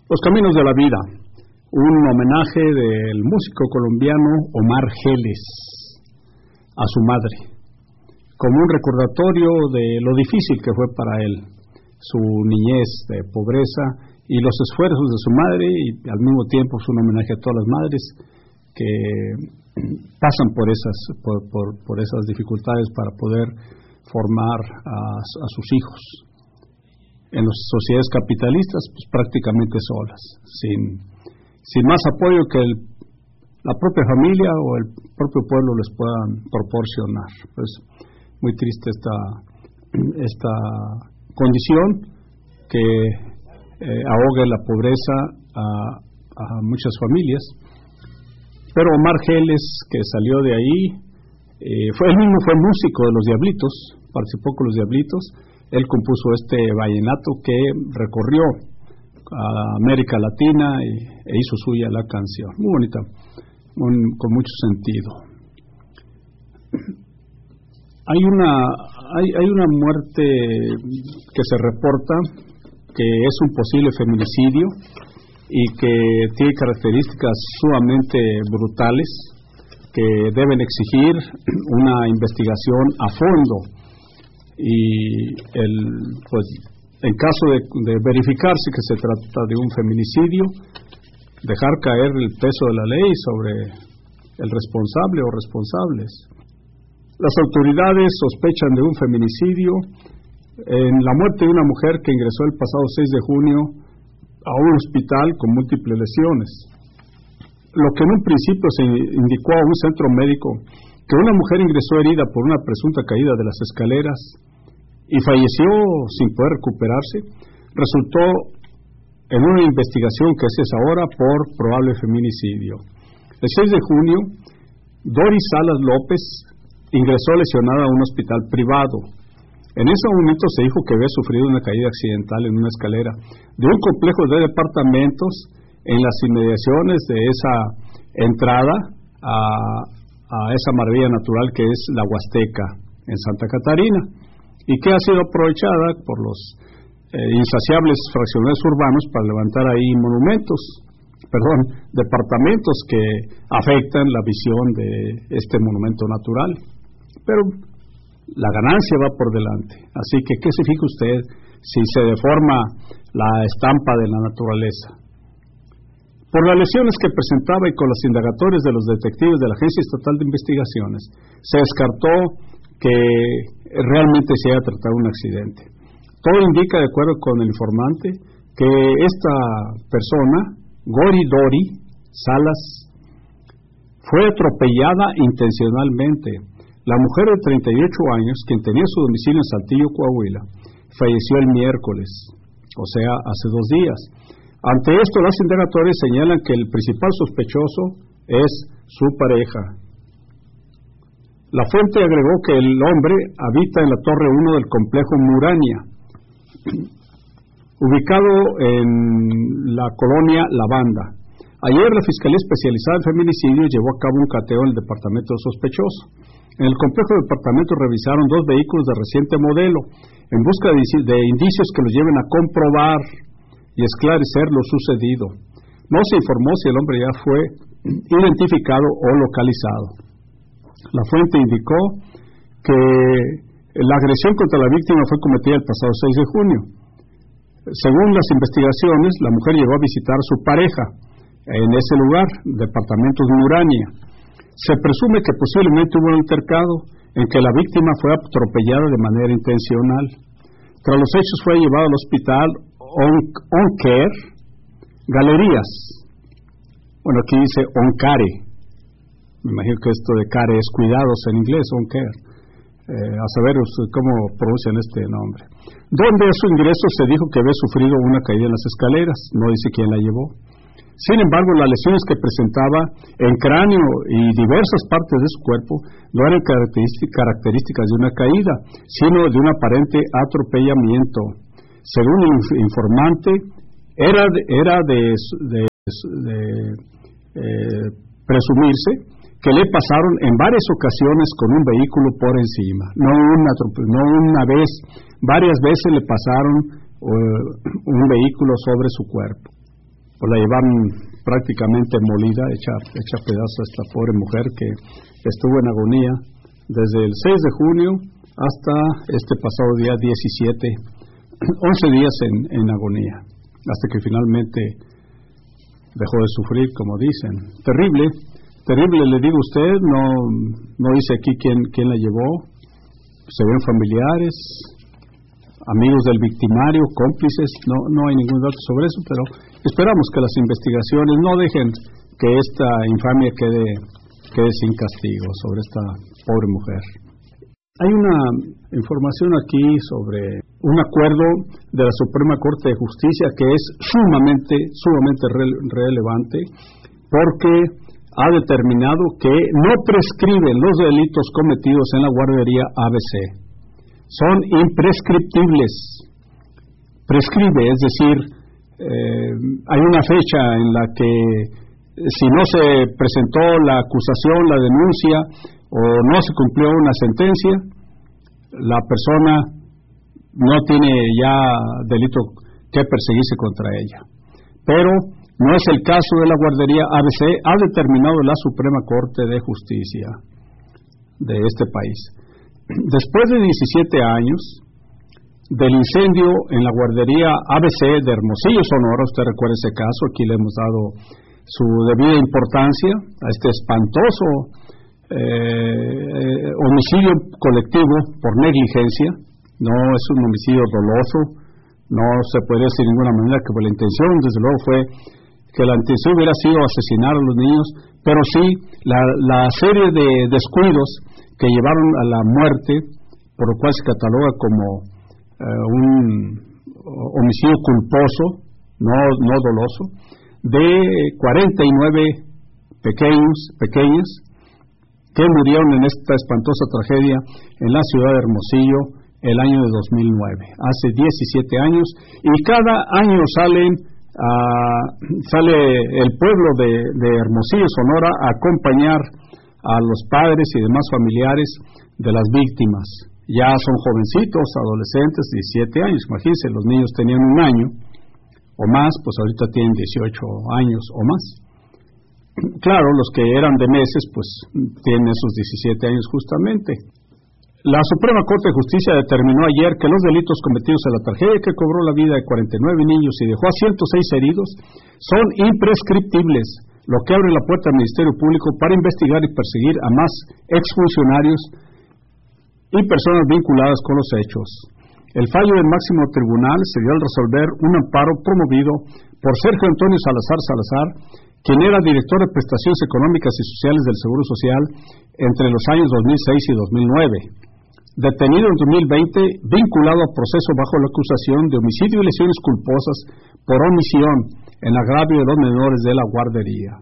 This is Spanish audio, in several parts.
Los caminos de la vida, un homenaje del músico colombiano Omar Geles a su madre, como un recordatorio de lo difícil que fue para él, su niñez de pobreza y los esfuerzos de su madre, y al mismo tiempo es un homenaje a todas las madres que pasan por esas dificultades para poder formar a sus hijos en las sociedades capitalistas, pues prácticamente solas, sin más apoyo que la propia familia o el propio pueblo les puedan proporcionar. Pues muy triste esta condición que ahoga la pobreza a muchas familias. Pero Omar Geles, que salió de ahí, él mismo fue músico de Los Diablitos, participó con Los Diablitos. Él compuso este vallenato que recorrió a América Latina e hizo suya la canción. Muy bonita, con mucho sentido. Hay una muerte que se reporta que es un posible feminicidio y que tiene características sumamente brutales que deben exigir una investigación a fondo, y pues en caso de verificarse que se trata de un feminicidio, dejar caer el peso de la ley sobre el responsable o responsables. Las autoridades sospechan de un feminicidio en la muerte de una mujer que ingresó el pasado 6 de junio a un hospital con múltiples lesiones. Lo que en un principio se indicó a un centro médico que una mujer ingresó herida por una presunta caída de las escaleras y falleció sin poder recuperarse, resultó en una investigación que se hace ahora por probable feminicidio. El 6 de junio, Doris Salas López ingresó lesionada a un hospital privado. En ese momento se dijo que había sufrido una caída accidental en una escalera de un complejo de departamentos en las inmediaciones de esa entrada a esa maravilla natural que es la Huasteca en Santa Catarina, y que ha sido aprovechada por los insaciables fraccionarios urbanos para levantar ahí departamentos que afectan la visión de este monumento natural. Pero la ganancia va por delante, así que ¿qué se fija usted si se deforma la estampa de la naturaleza? Por las lesiones que presentaba y con las indagatorias de los detectives de la Agencia Estatal de Investigaciones, se descartó que realmente se haya tratado de un accidente. Todo indica, de acuerdo con el informante, que esta persona, Dori Salas, fue atropellada intencionalmente. La mujer de 38 años, quien tenía su domicilio en Saltillo, Coahuila, falleció el miércoles, o sea, hace 2 días. Ante esto, las indagatorias señalan que el principal sospechoso es su pareja. La fuente agregó que el hombre habita en la Torre 1 del complejo Murania, ubicado en la colonia La Banda. Ayer la Fiscalía Especializada en Feminicidio llevó a cabo un cateo en el departamento del sospechoso. En el complejo de departamentos revisaron 2 vehículos de reciente modelo en busca de indicios que los lleven a comprobar y esclarecer lo sucedido. No se informó si el hombre ya fue identificado o localizado. La fuente indicó que la agresión contra la víctima fue cometida el pasado 6 de junio. Según las investigaciones, la mujer llegó a visitar a su pareja en ese lugar, departamentos de Urania. Se presume que posiblemente hubo un altercado en que la víctima fue atropellada de manera intencional. Tras los hechos fue llevado al hospital OnCare Galerías. Bueno, aquí dice OnCare. Me imagino que esto de care es cuidados en inglés, OnCare. A saber cómo pronuncian este nombre. Donde a su ingreso se dijo que había sufrido una caída en las escaleras. No dice quién la llevó. Sin embargo, las lesiones que presentaba en cráneo y diversas partes de su cuerpo no eran características de una caída, sino de un aparente atropellamiento. Según el informante, era de presumirse que le pasaron en varias ocasiones con un vehículo por encima, no una vez, varias veces le pasaron un vehículo sobre su cuerpo. pues la llevaron prácticamente molida, hecha pedazos a esta pobre mujer que estuvo en agonía desde el 6 de junio hasta este pasado día 17, 11 días en agonía, hasta que finalmente dejó de sufrir, como dicen. Terrible, le digo a usted, no dice aquí quién la llevó, se ven familiares, amigos del victimario, cómplices, no hay ningún dato sobre eso, pero esperamos que las investigaciones no dejen que esta infamia quede sin castigo sobre esta pobre mujer. Hay una información aquí sobre un acuerdo de la Suprema Corte de Justicia que es sumamente relevante, porque ha determinado que no prescriben los delitos cometidos en la guardería ABC. Son imprescriptibles. Prescribe, es decir, hay una fecha en la que si no se presentó la acusación, la denuncia, o no se cumplió una sentencia, la persona no tiene ya delito que perseguirse contra ella. Pero no es el caso de la guardería ABC, ha determinado la Suprema Corte de Justicia de este país. Después de 17 años del incendio en la guardería ABC de Hermosillo, Sonora, usted recuerda ese caso, aquí le hemos dado su debida importancia a este espantoso homicidio colectivo por negligencia. No es un homicidio doloso, no se puede decir de ninguna manera que la intención, desde luego, fue que la intención hubiera sido asesinar a los niños, pero sí la serie de descuidos que llevaron a la muerte, por lo cual se cataloga como un homicidio culposo, no doloso, de 49 pequeñas que murieron en esta espantosa tragedia en la ciudad de Hermosillo el año de 2009, hace 17 años, y cada año sale el pueblo de Hermosillo, Sonora, a acompañar a los padres y demás familiares de las víctimas. Ya son jovencitos, adolescentes, 17 años, imagínense, los niños tenían un año o más, pues ahorita tienen 18 años o más. Claro, los que eran de meses, pues tienen esos 17 años justamente. La Suprema Corte de Justicia determinó ayer que los delitos cometidos en la tragedia que cobró la vida de 49 niños y dejó a 106 heridos son imprescriptibles, lo que abre la puerta al Ministerio Público para investigar y perseguir a más exfuncionarios y personas vinculadas con los hechos. El fallo del máximo tribunal se dio al resolver un amparo promovido por Sergio Antonio Salazar, quien era director de Prestaciones Económicas y Sociales del Seguro Social entre los años 2006 y 2009. Detenido en 2020, vinculado a proceso bajo la acusación de homicidio y lesiones culposas por omisión en agravio de los menores de la guardería.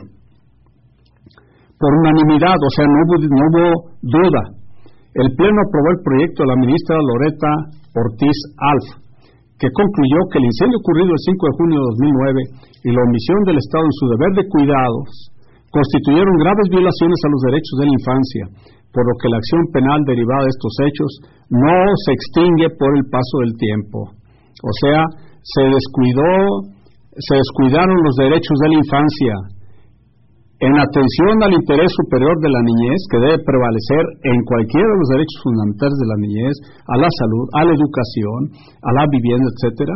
Por unanimidad, o sea, no hubo duda, el Pleno aprobó el proyecto de la ministra Loretta Ortiz Alf, que concluyó que el incendio ocurrido el 5 de junio de 2009 y la omisión del Estado en su deber de cuidados constituyeron graves violaciones a los derechos de la infancia, por lo que la acción penal derivada de estos hechos no se extingue por el paso del tiempo. O sea, se descuidaron los derechos de la infancia en atención al interés superior de la niñez, que debe prevalecer en cualquiera de los derechos fundamentales de la niñez, a la salud, a la educación, a la vivienda, etcétera.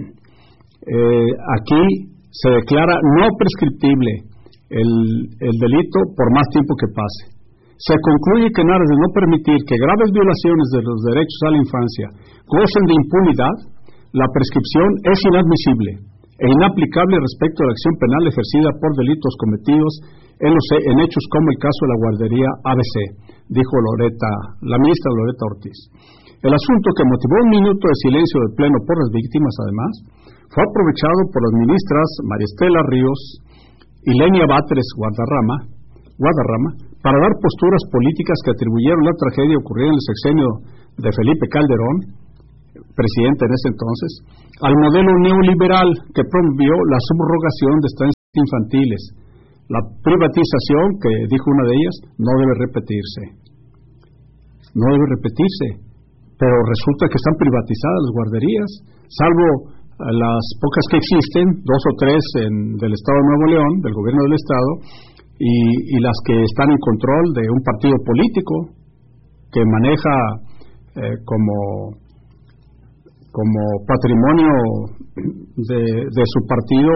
Aquí se declara no prescriptible el delito por más tiempo que pase. Se concluye que en aras de no permitir que graves violaciones de los derechos a la infancia gocen de impunidad, la prescripción es inadmisible e inaplicable respecto a la acción penal ejercida por delitos cometidos en hechos como el caso de la guardería ABC, dijo la ministra Loretta Ortiz. El asunto, que motivó un minuto de silencio del Pleno por las víctimas, además, fue aprovechado por las ministras María Estela Ríos y Lenia Batres Guadarrama para dar posturas políticas que atribuyeron la tragedia ocurrida en el sexenio de Felipe Calderón, presidente en ese entonces, al modelo neoliberal que promovió la subrogación de estancias infantiles. La privatización, que dijo una de ellas, no debe repetirse. No debe repetirse, pero resulta que están privatizadas las guarderías, salvo las pocas que existen, 2 o 3 del Estado de Nuevo León, del gobierno del Estado, y las que están en control de un partido político que maneja como patrimonio de su partido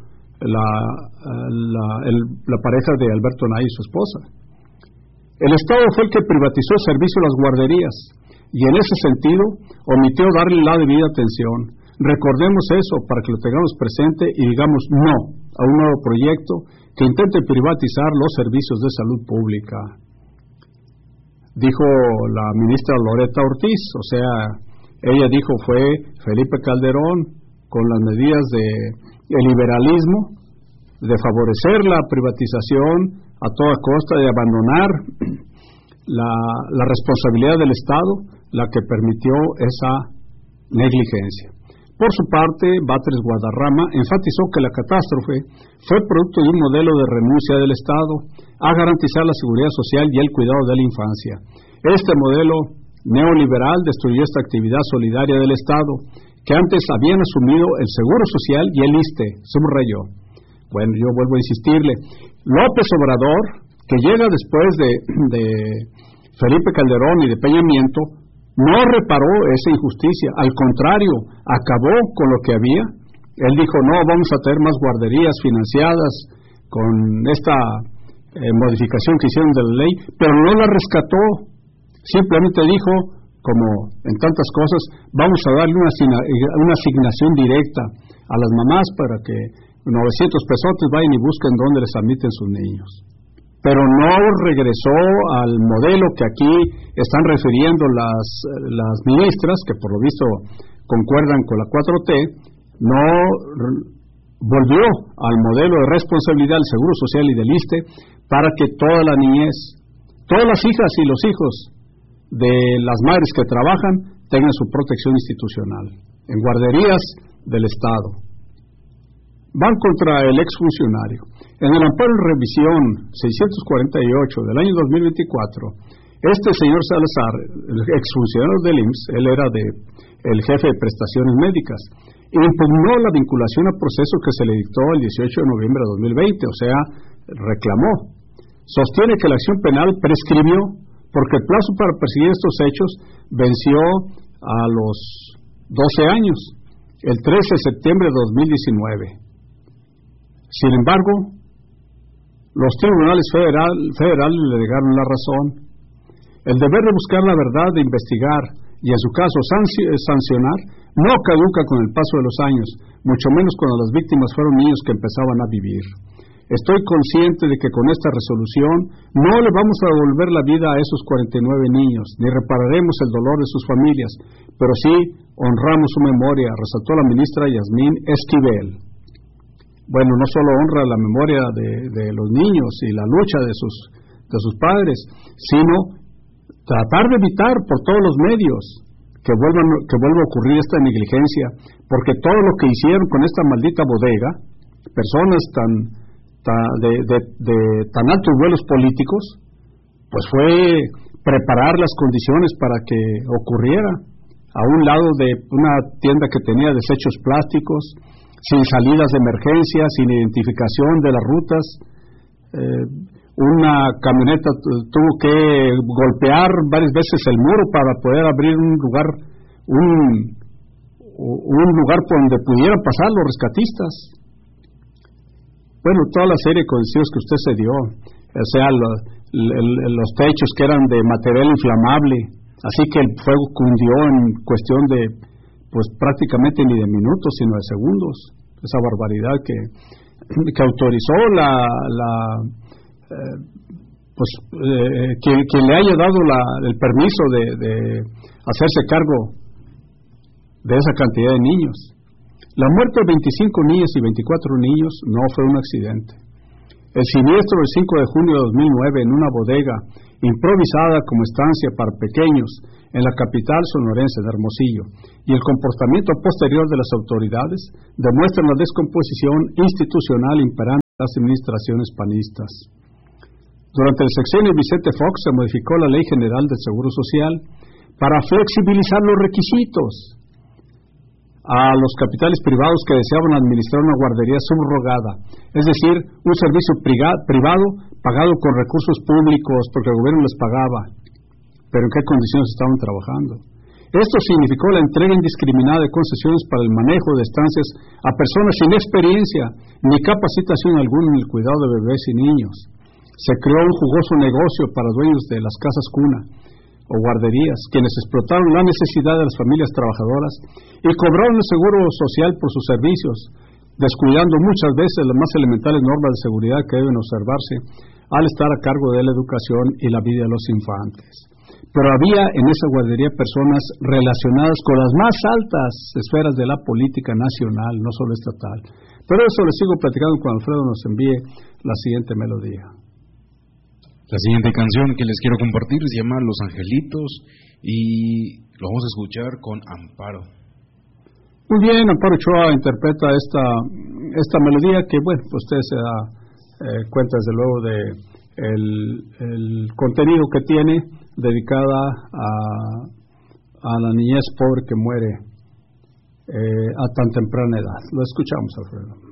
la pareja de Alberto Nay y su esposa. El Estado fue el que privatizó el servicio de las guarderías y en ese sentido omitió darle la debida atención. Recordemos eso para que lo tengamos presente y digamos no a un nuevo proyecto que intente privatizar los servicios de salud pública. Dijo la ministra Loretta Ortiz, o sea, ella dijo fue Felipe Calderón con las medidas de el liberalismo, de favorecer la privatización a toda costa, de abandonar la responsabilidad del Estado, la que permitió esa negligencia. Por su parte, Batres Guadarrama enfatizó que la catástrofe fue producto de un modelo de renuncia del Estado a garantizar la seguridad social y el cuidado de la infancia. Este modelo neoliberal destruyó esta actividad solidaria del Estado, que antes habían asumido el Seguro Social y el ISSSTE, subrayó. Bueno, yo vuelvo a insistirle, López Obrador, que llega después de Felipe Calderón y de Peña Nieto, no reparó esa injusticia, al contrario, acabó con lo que había. Él dijo, no, vamos a tener más guarderías financiadas con esta modificación que hicieron de la ley, pero no la rescató, simplemente dijo, como en tantas cosas, vamos a darle una asignación directa a las mamás para que 900 pesotes vayan y busquen dónde les admiten sus niños. Pero no regresó al modelo que aquí están refiriendo las ministras, que por lo visto concuerdan con la 4T, no volvió al modelo de responsabilidad del Seguro Social y del ISSSTE para que toda la niñez, todas las hijas y los hijos de las madres que trabajan tengan su protección institucional en guarderías del Estado. Van contra el exfuncionario. En el amparo en revisión 648 del año 2024, este señor Salazar, el exfuncionario del IMSS, él era el jefe de prestaciones médicas, impugnó la vinculación a proceso que se le dictó el 18 de noviembre de 2020, o sea, reclamó. Sostiene que la acción penal prescribió porque el plazo para perseguir estos hechos venció a los 12 años, el 13 de septiembre de 2019. Sin embargo, los tribunales federales le negaron la razón. El deber de buscar la verdad, de investigar y en su caso sancionar, no caduca con el paso de los años, mucho menos cuando las víctimas fueron niños que empezaban a vivir. Estoy consciente de que con esta resolución no le vamos a devolver la vida a esos 49 niños, ni repararemos el dolor de sus familias, pero sí honramos su memoria, resaltó la ministra Yasmín Esquivel. Bueno, no solo honra la memoria de los niños y la lucha de sus padres, sino tratar de evitar por todos los medios que vuelva a ocurrir esta negligencia, porque todo lo que hicieron con esta maldita bodega, personas de tan altos vuelos políticos, pues fue preparar las condiciones para que ocurriera a un lado de una tienda que tenía desechos plásticos, sin salidas de emergencia, sin identificación de las rutas. Una camioneta tuvo que golpear varias veces el muro para poder abrir un lugar por donde pudieran pasar los rescatistas. Bueno, toda la serie de condiciones que usted se dio, o sea, los techos que eran de material inflamable, así que el fuego cundió en cuestión de pues prácticamente ni de minutos sino de segundos. Esa barbaridad que autorizó quien le haya dado el permiso de hacerse cargo de esa cantidad de niños. La muerte de 25 niñas y 24 niños no fue un accidente. El siniestro del 5 de junio de 2009 en una bodega improvisada como estancia para pequeños en la capital sonorense de Hermosillo y el comportamiento posterior de las autoridades demuestran la descomposición institucional imperante de las administraciones panistas. Durante el sexenio Vicente Fox se modificó la Ley General del Seguro Social para flexibilizar los requisitos. a los capitales privados que deseaban administrar una guardería subrogada, es decir, un servicio privado pagado con recursos públicos porque el gobierno les pagaba, pero en qué condiciones estaban trabajando. Esto significó la entrega indiscriminada de concesiones para el manejo de estancias a personas sin experiencia ni capacitación alguna en el cuidado de bebés y niños. Se creó un jugoso negocio para dueños de las casas cuna o guarderías, quienes explotaron la necesidad de las familias trabajadoras y cobraron el seguro social por sus servicios, descuidando muchas veces las más elementales normas de seguridad que deben observarse al estar a cargo de la educación y la vida de los infantes. Pero había en esa guardería personas relacionadas con las más altas esferas de la política nacional, no solo estatal. Pero eso les sigo platicando cuando Alfredo nos envíe la siguiente melodía. La siguiente canción que les quiero compartir se llama Los Angelitos y lo vamos a escuchar con Amparo. Muy bien, Amparo Ochoa interpreta esta melodía que, bueno, usted se da cuenta desde luego de el contenido que tiene, dedicada a la niñez pobre que muere a tan temprana edad. Lo escuchamos, Alfredo.